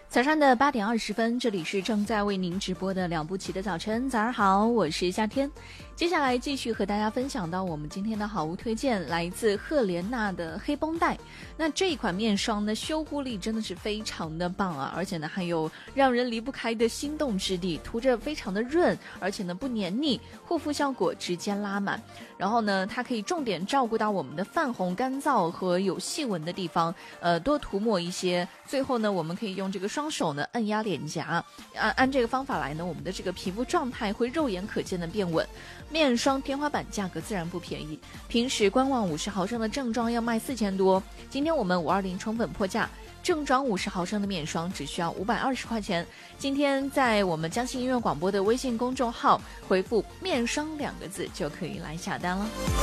早上的8点20分，这里是正在为您直播的两步棋的早晨。早上好，我是夏天。接下来继续和大家分享到我们今天的好物推荐，来自赫莲娜的黑绷带。那这一款面霜呢，修护力真的是非常的棒啊，而且呢还有让人离不开的心动之地，涂着非常的润，而且呢不黏腻，护肤效果直接拉满。然后呢，它可以重点照顾到我们的泛红、干燥和有细纹的地方，多涂抹一些。最后呢，我们可以用这个双手呢按压脸颊，按这个方法来呢，我们的这个皮肤状态会肉眼可见的变稳。面霜天花板价格自然不便宜，平时官网50毫升的正装要卖4000多，今天我们520冲粉破价，正装50毫升的面霜只需要520块钱。今天在我们江西音乐广播的微信公众号回复面霜2个字就可以来下单了。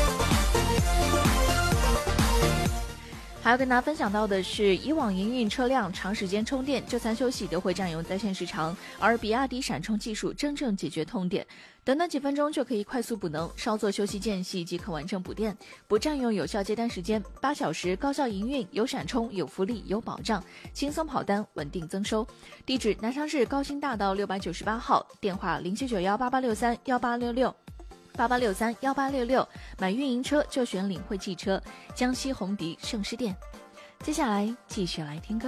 还要跟大家分享到的是，以往营运车辆长时间充电就餐休息都会占用在线时长，而比亚迪闪充技术真正解决痛点，短短几分钟就可以快速补能，稍作休息间隙即可完成补电，不占用有效接单时间，8小时高效营运，有闪充，有福利，有保障，轻松跑单，稳定增收。地址：南昌市高新大道698号，电话079188631866。88631866，买运营车就选领汇汽车，江西红迪盛狮店。接下来继续来听歌。